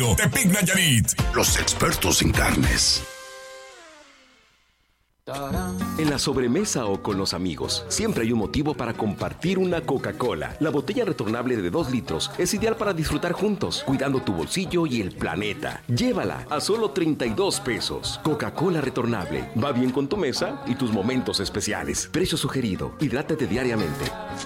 Tepic Nayarit. Los expertos en carnes. En la sobremesa o con los amigos, siempre hay un motivo para compartir una Coca-Cola. La botella retornable de 2 litros es ideal para disfrutar juntos, cuidando tu bolsillo y el planeta. Llévala a solo 32 pesos. Coca-Cola retornable. Va bien con tu mesa y tus momentos especiales. Precio sugerido. Hidrátate diariamente.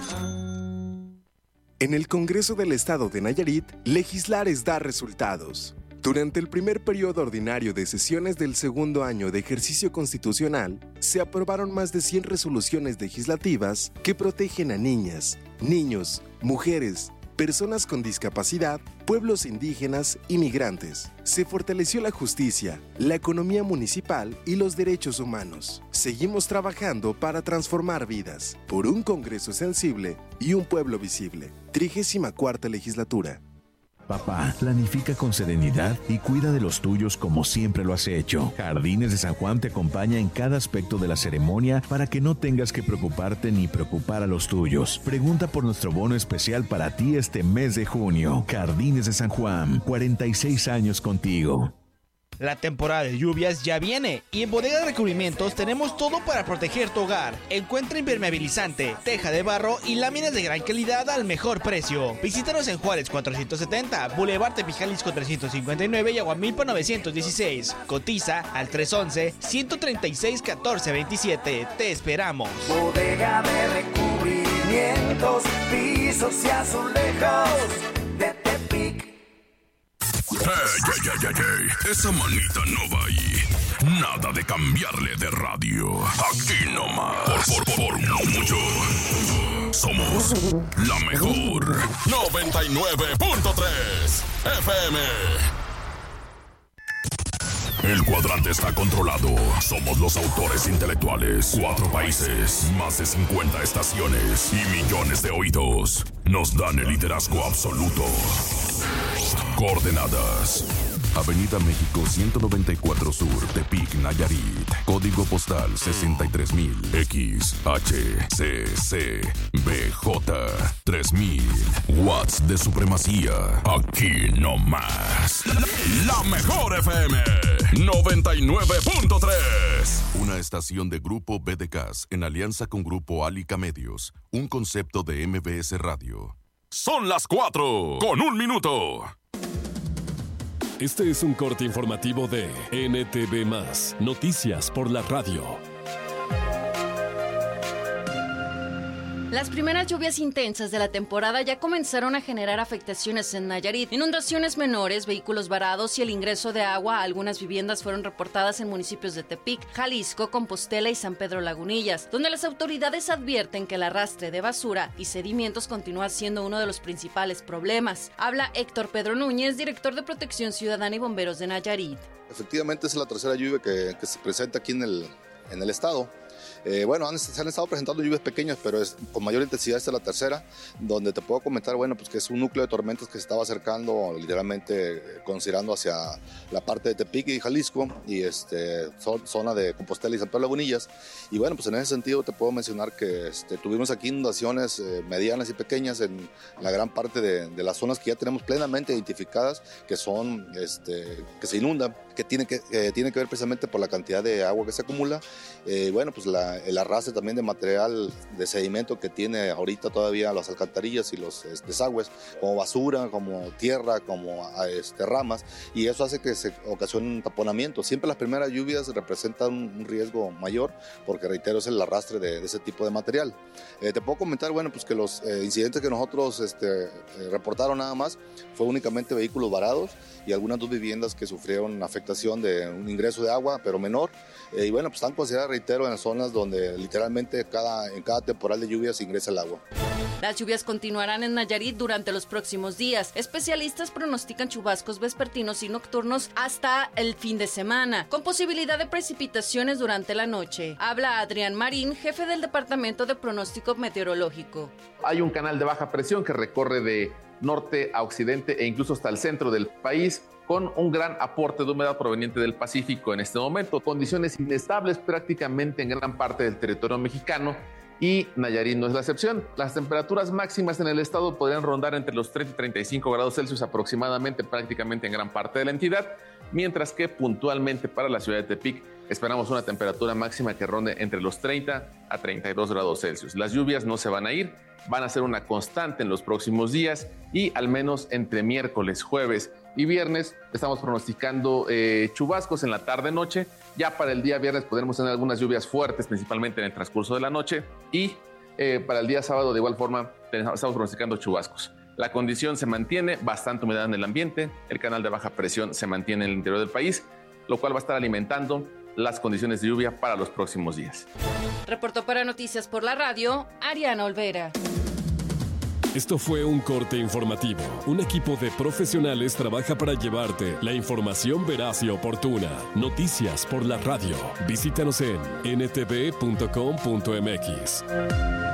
En el Congreso del Estado de Nayarit, legislar es dar resultados. Durante el primer periodo ordinario de sesiones del segundo año de ejercicio constitucional, se aprobaron más de 100 resoluciones legislativas que protegen a niñas, niños, mujeres, personas con discapacidad, pueblos indígenas y migrantes. Se fortaleció la justicia, la economía municipal y los derechos humanos. Seguimos trabajando para transformar vidas, por un Congreso sensible y un pueblo visible. 34ª Legislatura. Papá, planifica con serenidad y cuida de los tuyos como siempre lo has hecho. Jardines de San Juan te acompaña en cada aspecto de la ceremonia para que no tengas que preocuparte ni preocupar a los tuyos. Pregunta por nuestro bono especial para ti este mes de junio. Jardines de San Juan, 46 años contigo. La temporada de lluvias ya viene y en Bodega de Recubrimientos tenemos todo para proteger tu hogar. Encuentra impermeabilizante, teja de barro y láminas de gran calidad al mejor precio. Visítanos en Juárez 470, Boulevard Tepic Jalisco 359 y Aguamilpa 916. Cotiza al 311-136-1427. Te esperamos. Bodega de Recubrimientos, pisos y azulejos de Tepic. Ey, esa manita no va ahí. Nada de cambiarle de radio. Aquí nomás. Por mucho. Somos la mejor. 99.3 FM. El cuadrante está controlado. Somos los autores intelectuales. 4 países, más de 50 estaciones y millones de oídos. Nos dan el liderazgo absoluto. Coordenadas: Avenida México 194 Sur, Tepic, Nayarit. Código postal 63000. XHCCBJ 3000. Watts de supremacía. Aquí no más. La mejor FM 99.3. Una estación de Grupo BDCAS en alianza con Grupo Álica Medios. Un concepto de MBS Radio. Son las 4:01 minuto. Este es un corte informativo de NTV+, Noticias por la Radio. Las primeras lluvias intensas de la temporada ya comenzaron a generar afectaciones en Nayarit. Inundaciones menores, vehículos varados y el ingreso de agua a algunas viviendas fueron reportadas en municipios de Tepic, Jalisco, Compostela y San Pedro Lagunillas, donde las autoridades advierten que el arrastre de basura y sedimentos continúa siendo uno de los principales problemas. Habla Héctor Pedro Núñez, director de Protección Ciudadana y Bomberos de Nayarit. Efectivamente, es la tercera lluvia que se presenta aquí en el estado. Se han estado presentando lluvias pequeñas, pero con mayor intensidad. Esta es la tercera, donde te puedo comentar, pues que es un núcleo de tormentas que se estaba acercando, literalmente considerando hacia la parte de Tepic y Jalisco, y zona de Compostela y San Pedro Lagunillas. Y pues en ese sentido te puedo mencionar que tuvimos aquí inundaciones medianas y pequeñas en la gran parte de las zonas que ya tenemos plenamente identificadas, que son, que se inundan, que tiene que ver precisamente por la cantidad de agua que se acumula. El arrastre también de material de sedimento que tiene ahorita todavía las alcantarillas y los desagües, como basura, como tierra, como ramas, y eso hace que se ocasione un taponamiento. Siempre las primeras lluvias representan un riesgo mayor, porque reitero, es el arrastre de ese tipo de material. Te puedo comentar, que los incidentes que nosotros reportaron nada más fue únicamente vehículos varados y algunas 2 viviendas que sufrieron afectación de un ingreso de agua, pero menor. Están consideradas, reitero, en las zonas donde literalmente en cada temporal de lluvias ingresa el agua. Las lluvias continuarán en Nayarit durante los próximos días. Especialistas pronostican chubascos vespertinos y nocturnos hasta el fin de semana, con posibilidad de precipitaciones durante la noche. Habla Adrián Marín, jefe del Departamento de Pronóstico Meteorológico. Hay un canal de baja presión que recorre de norte a occidente e incluso hasta el centro del país, con un gran aporte de humedad proveniente del Pacífico en este momento. Condiciones inestables prácticamente en gran parte del territorio mexicano, y Nayarit no es la excepción. Las temperaturas máximas en el estado podrían rondar entre los 30 y 35 grados Celsius aproximadamente, prácticamente en gran parte de la entidad, mientras que puntualmente para la ciudad de Tepic esperamos una temperatura máxima que ronde entre los 30 a 32 grados Celsius. Las lluvias no se van a ir, van a ser una constante en los próximos días y al menos entre miércoles, jueves y viernes estamos pronosticando chubascos en la tarde-noche. Ya para el día viernes podremos tener algunas lluvias fuertes, principalmente en el transcurso de la noche, y para el día sábado de igual forma estamos pronosticando chubascos. La condición se mantiene, bastante humedad en el ambiente, el canal de baja presión se mantiene en el interior del país, lo cual va a estar alimentando las condiciones de lluvia para los próximos días. Reportó para Noticias por la Radio, Ariana Olvera. Esto fue un corte informativo. Un equipo de profesionales trabaja para llevarte la información veraz y oportuna. Noticias por la Radio. Visítanos en ntv.com.mx.